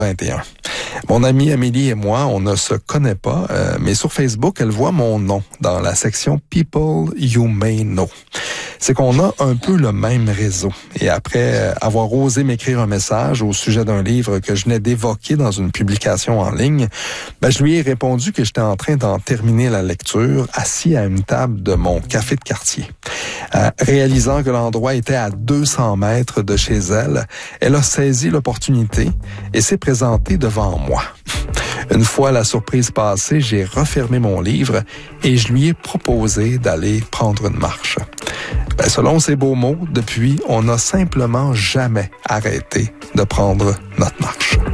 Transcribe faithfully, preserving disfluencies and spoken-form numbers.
vingt et un. Mon amie Amélie et moi, on ne se connaît pas, euh, mais sur Facebook, elle voit mon nom dans la section People You May Know. C'est qu'on a un peu le même réseau. Et après avoir osé m'écrire un message au sujet d'un livre que je venais d'évoquer dans une publication en ligne, ben, je lui ai répondu que j'étais en train d'en terminer la lecture, assis à une table de mon café de quartier. Euh, réalisant que l'endroit était à deux cents mètres de chez elle, elle a saisi l'opportunité et s'est présentée devant moi. Une fois la surprise passée, j'ai refermé mon livre et je lui ai proposé d'aller prendre une marche. Ben, selon ces beaux mots, depuis, on n'a simplement jamais arrêté de prendre notre marche.